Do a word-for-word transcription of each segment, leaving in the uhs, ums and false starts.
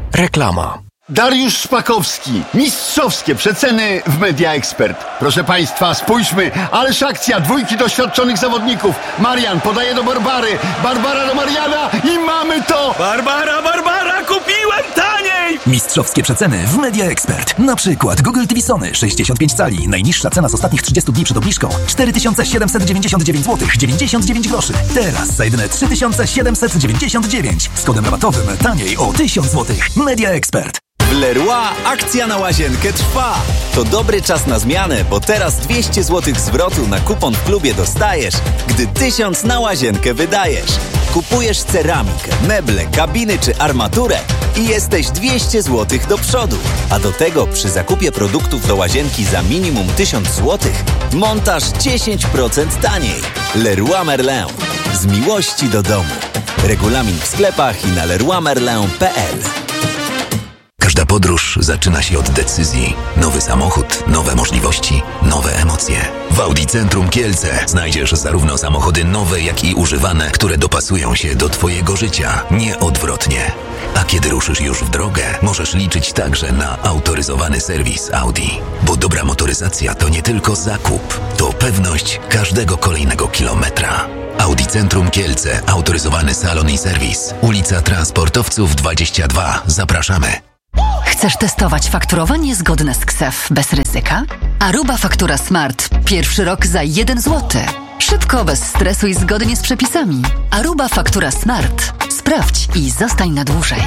Reklama. Dariusz Szpakowski. Mistrzowskie przeceny w Media Expert. Proszę Państwa, spójrzmy. Ależ akcja dwójki doświadczonych zawodników. Marian podaje do Barbary. Barbara do Mariana i mamy to! Barbara, Barbara, kupiłem taniej! Mistrzowskie przeceny w Media Expert. Na przykład Google T V Sony sześćdziesiąt pięć cali. Najniższa cena z ostatnich trzydziestu dni przed obniżką cztery tysiące siedemset dziewięćdziesiąt dziewięć złotych dziewięćdziesiąt dziewięć groszy. Teraz za jedyne trzy tysiące siedemset dziewięćdziesiąt dziewięć. Z kodem rabatowym taniej o tysiąc złotych. Media Expert. W Leroy akcja na łazienkę trwa. To dobry czas na zmianę, bo teraz dwieście złotych zwrotu na kupon w klubie dostajesz, gdy tysiąc na łazienkę wydajesz. Kupujesz ceramikę, meble, kabiny czy armaturę i jesteś dwieście złotych do przodu. A do tego przy zakupie produktów do łazienki za minimum tysiąc złotych montaż dziesięć procent taniej. Leroy Merlin. Z miłości do domu. Regulamin w sklepach i na leroy merlin kropka p l. Każda podróż zaczyna się od decyzji. Nowy samochód, nowe możliwości, nowe emocje. W Audi Centrum Kielce znajdziesz zarówno samochody nowe, jak i używane, które dopasują się do Twojego życia, nie odwrotnie. A kiedy ruszysz już w drogę, możesz liczyć także na autoryzowany serwis Audi. Bo dobra motoryzacja to nie tylko zakup, to pewność każdego kolejnego kilometra. Audi Centrum Kielce, autoryzowany salon i serwis. Ulica Transportowców dwadzieścia dwa. Zapraszamy. Chcesz testować fakturowanie zgodne z K S E F bez ryzyka? Aruba Faktura Smart. Pierwszy rok za jeden złoty. Szybko, bez stresu i zgodnie z przepisami. Aruba Faktura Smart. Sprawdź i zostań na dłużej.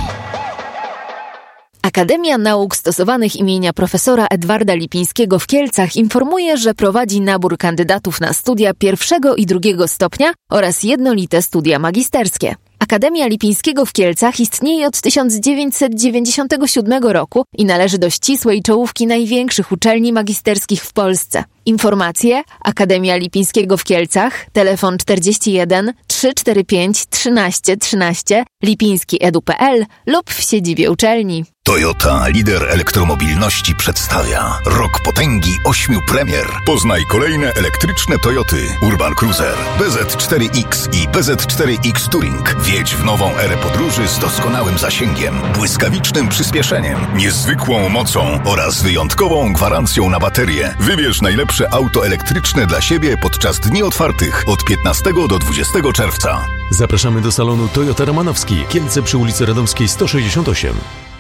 Akademia Nauk Stosowanych imienia profesora Edwarda Lipińskiego w Kielcach informuje, że prowadzi nabór kandydatów na studia pierwszego i drugiego stopnia oraz jednolite studia magisterskie. Akademia Lipińskiego w Kielcach istnieje od tysiąc dziewięćset dziewięćdziesiątego siódmego roku i należy do ścisłej czołówki największych uczelni magisterskich w Polsce. Informacje: Akademia Lipińskiego w Kielcach, telefon czterdzieści jeden trzysta czterdzieści pięć trzynaście trzynaście, lipiński kropka edu kropka p l lub w siedzibie uczelni. Toyota, lider elektromobilności, przedstawia Rok Potęgi ośmiu premier. Poznaj kolejne elektryczne Toyoty Urban Cruiser, B Z cztery X i B Z cztery X Touring. Wjedź w nową erę podróży z doskonałym zasięgiem, błyskawicznym przyspieszeniem, niezwykłą mocą oraz wyjątkową gwarancją na baterię. Wybierz najlepsze auto elektryczne dla siebie podczas dni otwartych od piętnastego do dwudziestego czerwca. Zapraszamy do salonu Toyota Romanowski, Kielce przy ulicy Radomskiej sto sześćdziesiąt osiem.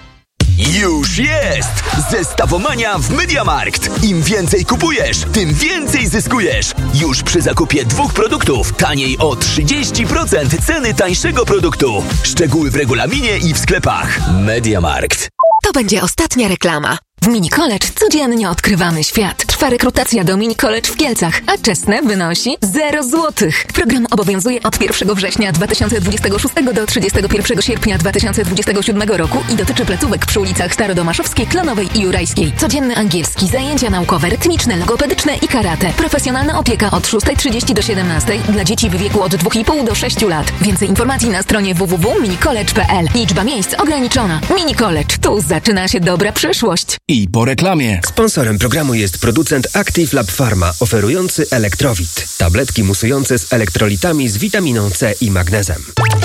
Już jest! Zestawomania w MediaMarkt. Im więcej kupujesz, tym więcej zyskujesz. Już przy zakupie dwóch produktów taniej o trzydzieści procent ceny tańszego produktu. Szczegóły w regulaminie i w sklepach. MediaMarkt. To będzie ostatnia reklama. W Mini College codziennie odkrywamy świat. Trwa rekrutacja do Mini College w Kielcach, a czesne wynosi zero złotych. Program obowiązuje od pierwszego września dwa tysiące dwudziestego szóstego do trzydziestego pierwszego sierpnia dwa tysiące dwudziestego siódmego roku i dotyczy placówek przy ulicach Starodomaszowskiej, Klonowej i Jurajskiej. Codzienny angielski, zajęcia naukowe, rytmiczne, logopedyczne i karate. Profesjonalna opieka od szóstej trzydzieści do siedemnastej dla dzieci w wieku od dwóch i pół do sześciu lat. Więcej informacji na stronie w w w kropka minicollege kropka p l. Liczba miejsc ograniczona. Mini College. Tu zaczyna się dobra przyszłość. I po reklamie. Sponsorem programu jest producent Active Lab Pharma, oferujący Elektrowit. Tabletki musujące z elektrolitami z witaminą C i magnezem.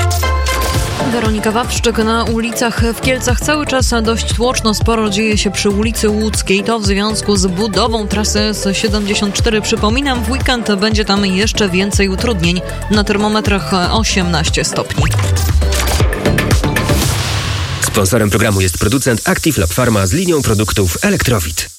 Weronika Wawrzyk. Na ulicach w Kielcach cały czas dość tłoczno. Sporo dzieje się przy ulicy Łódzkiej. To w związku z budową trasy S siedemdziesiąt cztery. Przypominam, w weekend będzie tam jeszcze więcej utrudnień. Na termometrach osiemnaście stopni. Sponsorem programu jest producent Active Lab Pharma z linią produktów Elektrowit.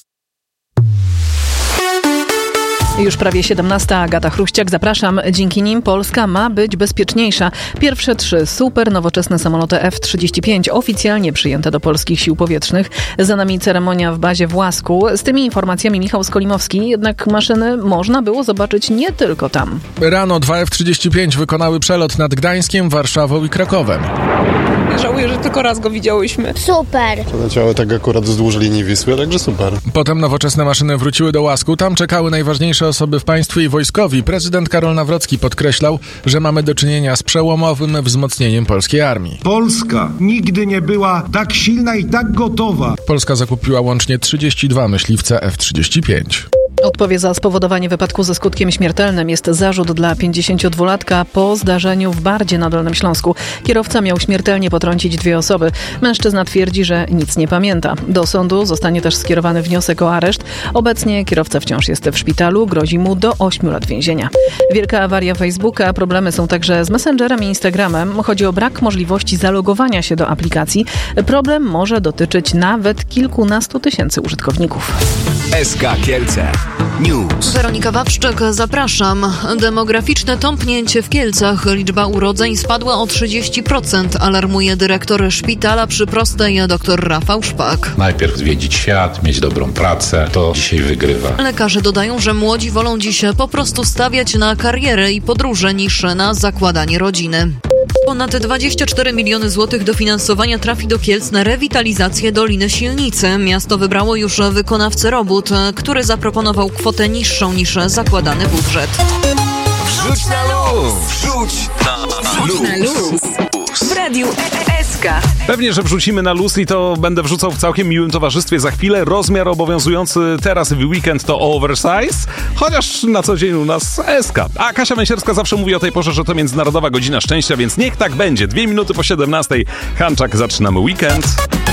Już prawie siedemnasta. Agata Chruściak, zapraszam. Dzięki nim Polska ma być bezpieczniejsza. Pierwsze trzy super nowoczesne samoloty F trzydzieści pięć oficjalnie przyjęte do polskich sił powietrznych. Za nami ceremonia w bazie w Łasku. Z tymi informacjami Michał Skolimowski. Jednak maszyny można było zobaczyć nie tylko tam. Rano dwa F trzydzieści pięć wykonały przelot nad Gdańskiem, Warszawą i Krakowem. Żałuję, że tylko raz go widziałyśmy. Super. Leciały tak akurat wzdłuż linii Wisły, także super. Potem nowoczesne maszyny wróciły do Łasku. Tam czekały najważniejsze osoby w państwie i wojskowi. Prezydent Karol Nawrocki podkreślał, że mamy do czynienia z przełomowym wzmocnieniem polskiej armii. Polska nigdy nie była tak silna i tak gotowa. Polska zakupiła łącznie trzydzieści dwa myśliwce F trzydzieści pięć. Odpowie za spowodowanie wypadku ze skutkiem śmiertelnym. Jest zarzut dla pięćdziesięciodwulatka po zdarzeniu w Bardzie na Dolnym Śląsku. Kierowca miał śmiertelnie potrącić dwie osoby. Mężczyzna twierdzi, że nic nie pamięta. Do sądu zostanie też skierowany wniosek o areszt. Obecnie kierowca wciąż jest w szpitalu. Grozi mu do ośmiu lat więzienia. Wielka awaria Facebooka. Problemy są także z Messengerem i Instagramem. Chodzi o brak możliwości zalogowania się do aplikacji. Problem może dotyczyć nawet kilkunastu tysięcy użytkowników. S K Kielce News. Weronika Wawrzyk, zapraszam. Demograficzne tąpnięcie w Kielcach. Liczba urodzeń spadła o trzydzieści procent, alarmuje dyrektor szpitala przy Prostej dr Rafał Szpak. Najpierw zwiedzić świat, mieć dobrą pracę, to dzisiaj wygrywa. Lekarze dodają, że młodzi wolą dziś po prostu stawiać na karierę i podróże niż na zakładanie rodziny. Ponad dwadzieścia cztery miliony złotych dofinansowania trafi do Kielc na rewitalizację Doliny Silnicy. Miasto wybrało już wykonawcę robót, który zaproponował kwotę niższą niż zakładany budżet. Wrzuć na luz! Wrzuć na luz! Na luz. W Radiu S K. Pewnie, że wrzucimy na luz i to będę wrzucał w całkiem miłym towarzystwie za chwilę. Rozmiar obowiązujący teraz w weekend to oversize, chociaż na co dzień u nas S K. A Kasia Węsierska zawsze mówi o tej porze, że to Międzynarodowa Godzina Szczęścia, więc niech tak będzie. Dwie minuty po siedemnastej. Hanczak, zaczynamy weekend.